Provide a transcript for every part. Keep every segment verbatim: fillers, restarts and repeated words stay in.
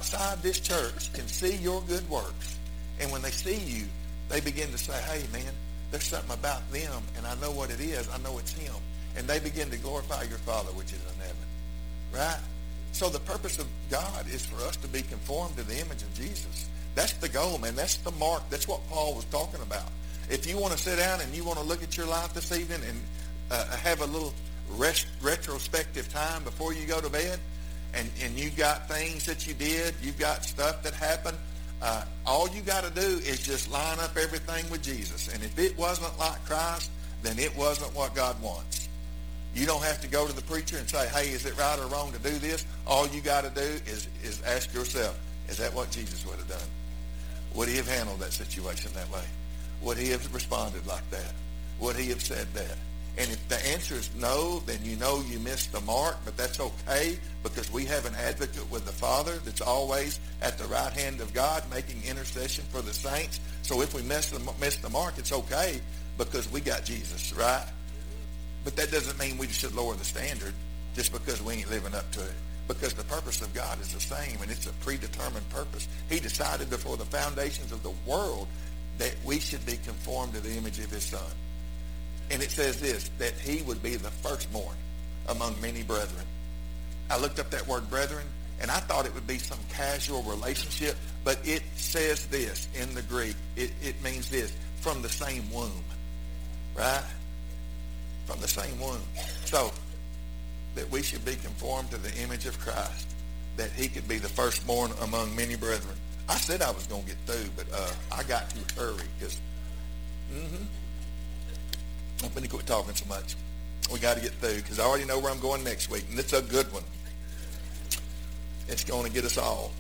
outside this church can see your good works, and when they see you, they begin to say, hey, man, there's something about them, and I know what it is. I know it's him. And they begin to glorify your Father which is in heaven. Right? So the purpose of God is for us to be conformed to the image of Jesus. That's the goal, man. That's the mark. That's what Paul was talking about. If you want to sit down and you want to look at your life this evening and uh, have a little res- retrospective time before you go to bed, and, and you got things that you did, you've got stuff that happened, uh, all you got to do is just line up everything with Jesus. And if it wasn't like Christ, then it wasn't what God wants. You don't have to go to the preacher and say, hey, is it right or wrong to do this? All you got to do is, is ask yourself, is that what Jesus would have done? Would he have handled that situation that way? Would he have responded like that? Would he have said that? And if the answer is no, then you know you missed the mark, but that's okay because we have an advocate with the Father that's always at the right hand of God making intercession for the saints. So if we miss the, miss the mark, it's okay because we got Jesus, right? But that doesn't mean we should lower the standard just because we ain't living up to it. Because the purpose of God is the same, and it's a predetermined purpose. He decided before the foundations of the world that we should be conformed to the image of his Son. And it says this, that he would be the firstborn among many brethren. I looked up that word brethren, and I thought it would be some casual relationship, but it says this in the Greek. It, it means this, from the same womb, right? From the same womb. So, that we should be conformed to the image of Christ, that he could be the firstborn among many brethren. I said I was going to get through, but uh, I got to hurry because mm-hmm, I'm going to quit talking so much. We got to get through because I already know where I'm going next week, and it's a good one. It's going to get us all.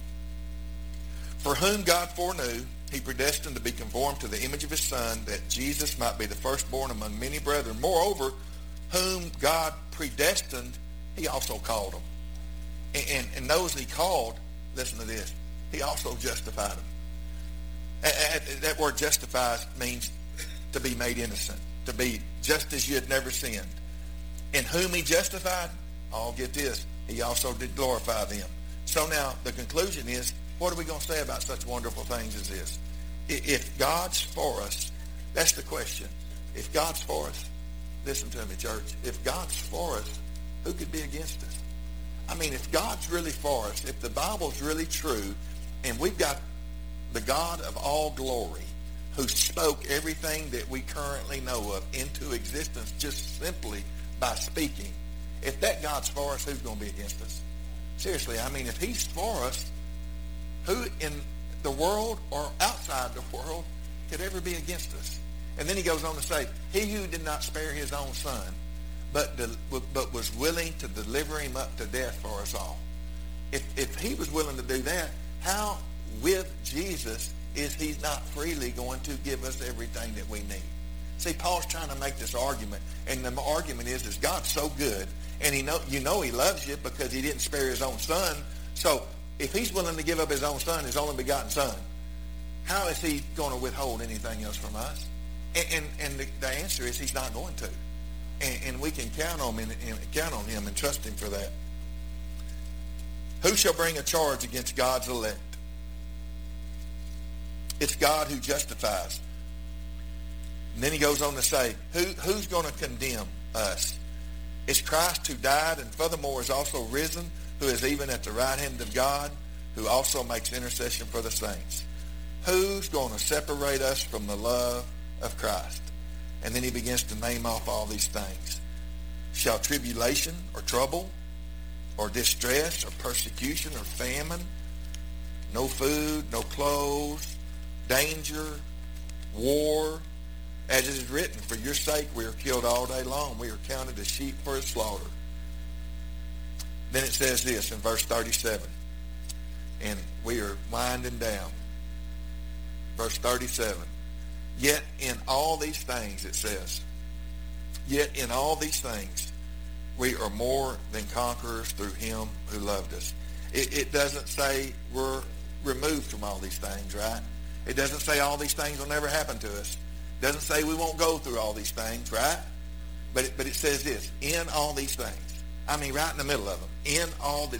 For whom God foreknew, he predestined to be conformed to the image of his Son, that Jesus might be the firstborn among many brethren. Moreover, whom God predestined, he also called them. And, and, and those he called, listen to this, he also justified them. And, and that word justifies means to be made innocent, to be just as you had never sinned. And whom he justified, oh, get this, he also did glorify them. So now the conclusion is, what are we going to say about such wonderful things as this? If God's for us, that's the question. If God's for us, listen to me, church. If God's for us, who could be against us? I mean, if God's really for us, if the Bible's really true, and we've got the God of all glory who spoke everything that we currently know of into existence just simply by speaking, if that God's for us, who's going to be against us? Seriously, I mean, if he's for us, who in the world or outside the world could ever be against us? And then he goes on to say, he who did not spare his own Son, but de- but was willing to deliver him up to death for us all. If, if he was willing to do that, how with Jesus is he not freely going to give us everything that we need? See, Paul's trying to make this argument, and the argument is, is God's so good, and he know you know he loves you because he didn't spare his own Son. So if he's willing to give up his own Son, his only begotten Son, how is he going to withhold anything else from us? And and, and the, the answer is he's not going to. And, and we can count on him and count on him and trust him for that. Who shall bring a charge against God's elect? It's God who justifies. And then he goes on to say, who who's going to condemn us? It's Christ who died and furthermore is also risen, who is even at the right hand of God, who also makes intercession for the saints. Who's going to separate us from the love of Christ? And then he begins to name off all these things. Shall tribulation or trouble or distress or persecution or famine, no food, no clothes, danger, war, as it is written, for your sake we are killed all day long. We are counted as sheep for a slaughter. Then it says this in verse thirty-seven. And we are winding down. Verse thirty-seven. Yet in all these things, it says, yet in all these things, we are more than conquerors through him who loved us. It, it doesn't say we're removed from all these things, right? It doesn't say all these things will never happen to us. It doesn't say we won't go through all these things, right? But it, but it says this, in all these things. I mean, right in the middle of them. In all the